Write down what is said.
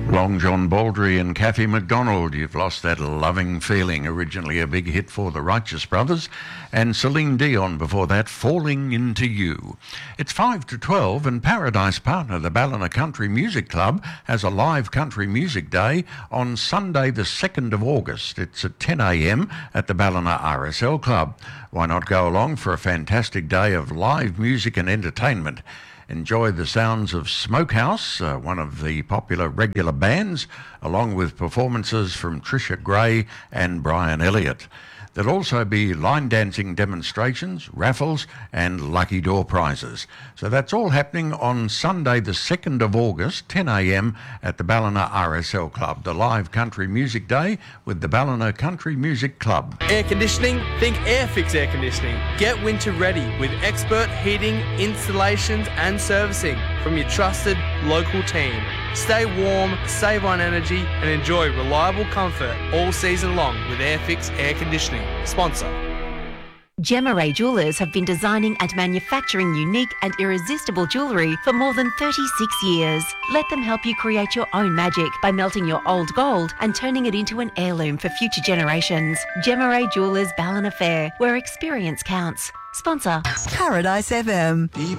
Long John Baldry and Kathy McDonald, You've Lost That Loving Feeling, originally a big hit for the Righteous Brothers, and Celine Dion before that, Falling Into You. It's 5 to 12 and Paradise Partner, the Ballina Country Music Club, has a live country music day on Sunday the 2nd of August. It's at 10 a.m. at the Ballina RSL Club. Why not go along for a fantastic day of live music and entertainment? Enjoy the sounds of Smokehouse, one of the popular regular bands, along with performances from Trisha Gray and Brian Elliott. There'll also be line dancing demonstrations, raffles and lucky door prizes. So that's all happening on Sunday the 2nd of August, 10 a.m. at the Ballina RSL Club, the live country music day with the Ballina Country Music Club. Air conditioning? Think Airfix Air Conditioning. Get winter ready with expert heating, installations and servicing from your trusted local team. Stay warm, save on energy and enjoy reliable comfort all season long with Airfix Air Conditioning. Sponsor. Gemma Ray Jewellers have been designing and manufacturing unique and irresistible jewellery for more than 36 years. Let them help you create your own magic by melting your old gold and turning it into an heirloom for future generations. Gemma Ray Jewellers Ballina Fair, where experience counts. Sponsor. Paradise FM.